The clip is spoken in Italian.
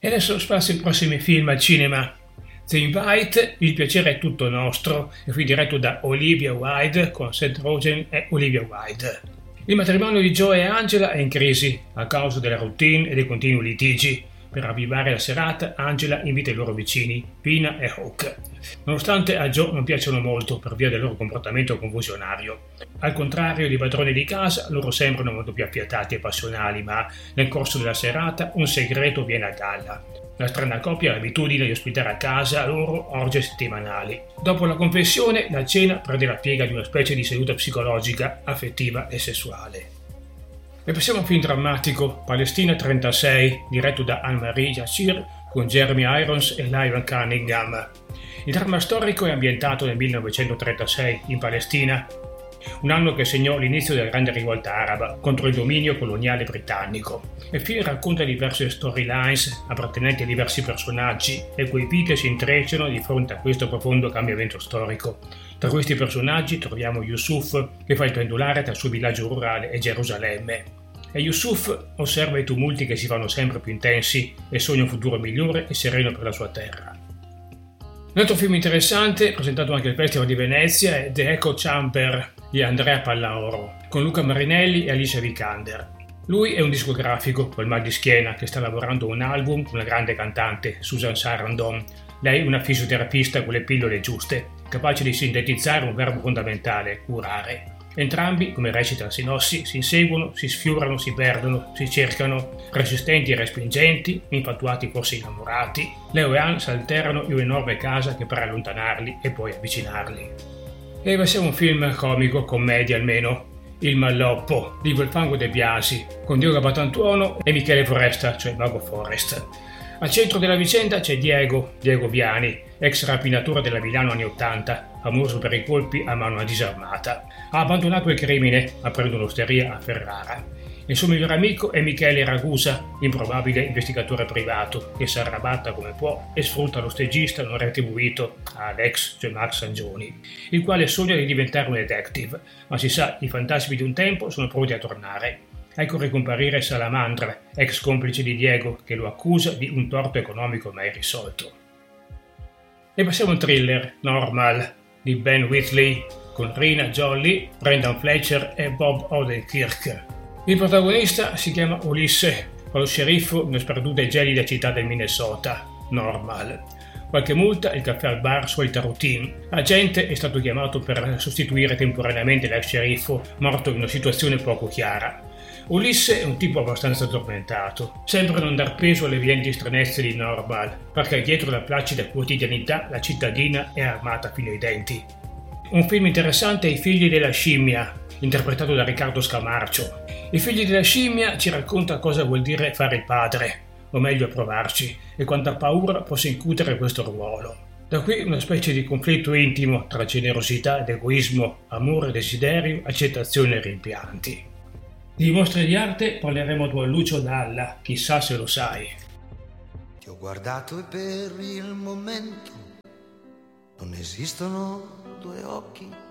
E adesso spazio ai prossimi film al cinema. The Invite, Il piacere è tutto nostro, è qui diretto da Olivia Wilde con Seth Rogen e Olivia Wilde. Il matrimonio di Joe e Angela è in crisi a causa della routine e dei continui litigi. Per ravvivare la serata, Angela invita i loro vicini, Pina e Hawk. Nonostante a Joe non piacciono molto per via del loro comportamento confusionario. Al contrario dei padroni di casa, loro sembrano molto più affiatati e passionali, ma nel corso della serata un segreto viene a galla. La strana coppia ha l'abitudine di ospitare a casa loro orge settimanali. Dopo la confessione, la cena prende la piega di una specie di seduta psicologica, affettiva e sessuale. E passiamo a un film drammatico, Palestina 36, diretto da Anne-Marie Jacir con Jeremy Irons e Lyman Cunningham. Il dramma storico è ambientato nel 1936 in Palestina, un anno che segnò l'inizio della grande rivolta araba contro il dominio coloniale britannico. Il film racconta diverse storylines appartenenti a diversi personaggi e quei vite si intrecciano di fronte a questo profondo cambiamento storico. Tra questi personaggi troviamo Yusuf, che fa il pendolare tra il suo villaggio rurale e Gerusalemme. E Yusuf osserva i tumulti che si fanno sempre più intensi e sogna un futuro migliore e sereno per la sua terra. Un altro film interessante, presentato anche al Festival di Venezia, è The Echo Chamber di Andrea Pallaoro, con Luca Marinelli e Alicia Vikander. Lui è un discografico col mal di schiena che sta lavorando un album con una grande cantante, Susan Sarandon. Lei una fisioterapista con le pillole giuste, capace di sintetizzare un verbo fondamentale, curare. Entrambi, come recita la sinossi, si inseguono, si sfiorano, si perdono, si cercano, resistenti e respingenti, infatuati forse innamorati. Leo e Anne si alterano in un'enorme casa che pare allontanarli e poi avvicinarli. E passiamo a un film comico, commedia almeno, Il Malloppo, di Volfango De Biasi, con Diogo Batantuono e Michele Foresta, cioè Mago Forest. Al centro della vicenda c'è Diego Viani, ex rapinatore della Milano anni 80, famoso per i colpi a mano disarmata. Ha abbandonato il crimine, aprendo un'osteria a Ferrara. Il suo migliore amico è Michele Ragusa, improbabile investigatore privato, che si arrabatta come può e sfrutta lo stagista non retribuito Alex, cioè Max Sangioni, il quale sogna di diventare un detective, ma si sa, i fantasmi di un tempo sono pronti a tornare. Ecco ricomparire Salamandra, ex complice di Diego, che lo accusa di un torto economico mai risolto. E passiamo a un thriller, Normal, di Ben Wheatley, con Rina Jolly, Brendan Fletcher e Bob Odenkirk. Il protagonista si chiama Ulisse, fa lo sceriffo in una sperduta e gelida città del Minnesota, Normal. Qualche multa, il caffè al bar, solita routine. L'agente è stato chiamato per sostituire temporaneamente l'ex sceriffo, morto in una situazione poco chiara. Ulisse è un tipo abbastanza addormentato, sembra non dar peso alle evidenti stranezze di Normal, perché dietro la placida quotidianità la cittadina è armata fino ai denti. Un film interessante è I figli della scimmia, interpretato da Riccardo Scamarcio. I figli della scimmia ci racconta cosa vuol dire fare il padre, o meglio provarci, e quanta paura possa incutere questo ruolo. Da qui una specie di conflitto intimo tra generosità ed egoismo, amore e desiderio, accettazione e rimpianti. Di mostre di arte parleremo con Lucio Dalla, chissà se lo sai. Ti ho guardato e per il momento non esistono due occhi